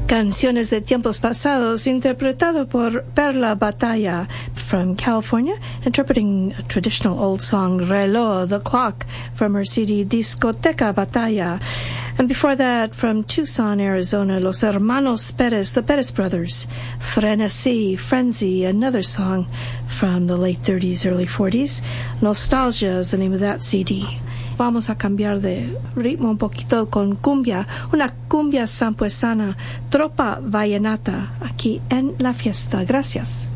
Canciones de Tiempos Pasados, interpretado por Perla Batalla from California, interpreting a traditional old song, Reloj, the clock, from her CD Discoteca Batalla. And before that, from Tucson, Arizona, Los Hermanos Perez, the Perez Brothers, Frenesí, Frenzy, another song from the late 30s, early 40s. Nostalgia is the name of that CD. Vamos a cambiar de ritmo un poquito con cumbia, una cumbia sampuesana, Tropa Vallenata, aquí en La Fiesta. Gracias.